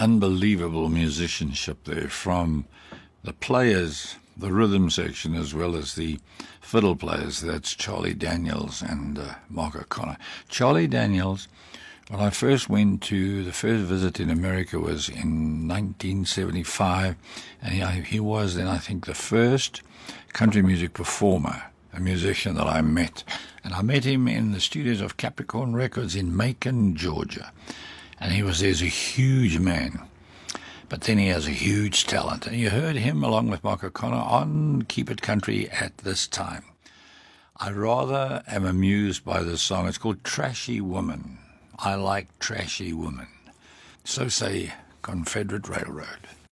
unbelievable musicianship there from the players, the rhythm section, as well as the fiddle players. That's Charlie Daniels and Mark O'Connor. Charlie Daniels, when I first went to, the first visit in America was in 1975, and he was then, I think, the first country music performer, a musician that I met. And I met him in the studios of Capricorn Records in Macon, Georgia. And he was there's a huge man, but then he has a huge talent. And you heard him along with Mark O'Connor on Keep It Country at this time. I rather am amused by this song. It's called Trashy Woman. I like trashy women. So say Confederate Railroad.